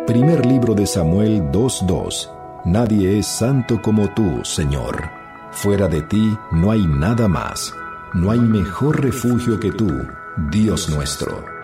Primer libro de Samuel 2:2. Nadie es santo como tú, Señor. Fuera de ti no hay nada más. No hay mejor refugio que tú, Dios nuestro.